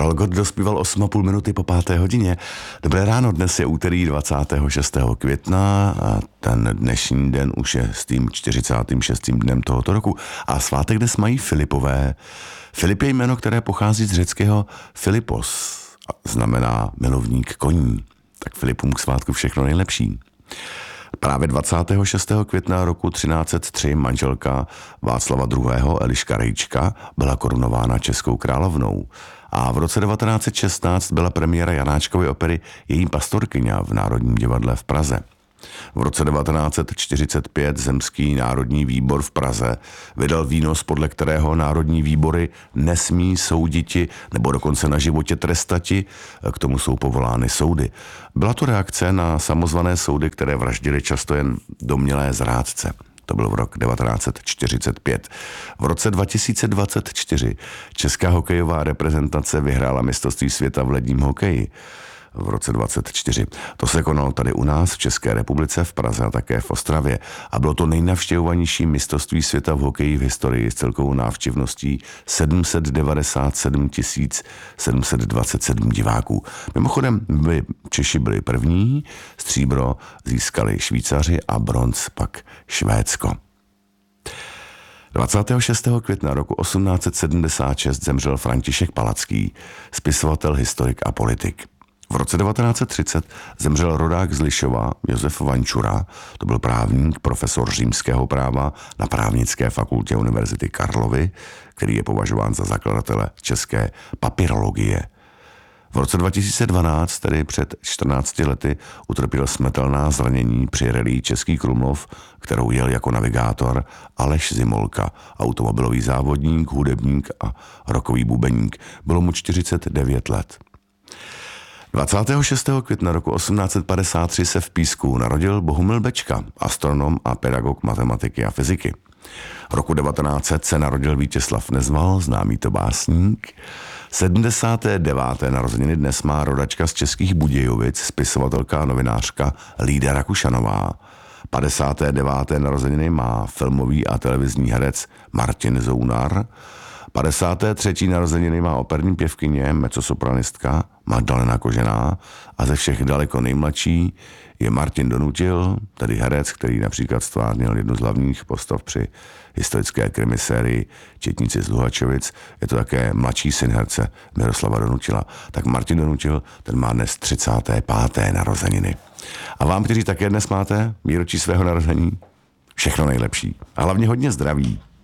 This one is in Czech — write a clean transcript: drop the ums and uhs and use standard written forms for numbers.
Karel Gott dospíval 8,5 minuty po 5. hodině. Dobré ráno, dnes je úterý 26. května a ten dnešní den už je s tím 46. dnem tohoto roku. A svátek dnes mají Filipové. Filip je jméno, které pochází z řeckého Filipos, znamená milovník koní. Tak Filipům k svátku všechno nejlepší. Právě 26. května roku 1303 manželka Václava II. Eliška Rejčka byla korunována českou královnou. A v roce 1916 byla premiéra Janáčkovy opery Její pastorkyňa v Národním divadle v Praze. V roce 1945 Zemský národní výbor v Praze vydal výnos, podle kterého národní výbory nesmí souditi nebo dokonce na životě trestati, k tomu jsou povolány soudy. Byla to reakce na samozvané soudy, které vraždily často jen domnělé zrádce. To byl v rok 1945. V roce 2024 česká hokejová reprezentace vyhrála mistrovství světa v ledním hokeji. V roce 24. To se konalo tady u nás v České republice, v Praze a také v Ostravě. A bylo to nejnavštěvovanější mistrovství světa v hokeji v historii s celkovou návštěvností 797 727 diváků. Mimochodem, Češi byli první, stříbro získali Švýcaři a bronz pak Švédsko. 26. května roku 1876 zemřel František Palacký, spisovatel, historik a politik. V roce 1930 zemřel rodák z Lišova Josef Vančura, to byl právník, profesor římského práva na právnické fakultě Univerzity Karlovy, který je považován za zakladatele české papyrologie. V roce 2012, tedy před 14 lety, utrpěl smrtelná zranění při relii Český Krumlov, kterou jel jako navigátor Aleš Zimolka, automobilový závodník, hudebník a rockový bubeník. Bylo mu 49 let. 26. května roku 1853 se v Písku narodil Bohumil Bečka, astronom a pedagog matematiky a fyziky. Roku 1900 se narodil Vítězslav Nezval, známý to básník. 79. narozeniny dnes má rodačka z Českých Budějovic, spisovatelka a novinářka Lída Rakušanová. 59. narozeniny má filmový a televizní herec Martin Zounar. 53. narozeniny má operní pěvkyně, mezzosopranistka Magdalena Kožená a ze všech daleko nejmladší je Martin Donutil, tedy herec, který například stvárnil jednu z hlavních postav při historické krimisérii Četníci z Luhačovic. Je to také mladší syn herce Miroslava Donutila. Tak Martin Donutil, ten má dnes 35. narozeniny. A vám, kteří také dnes máte výročí svého narození, všechno nejlepší. A hlavně hodně zdraví.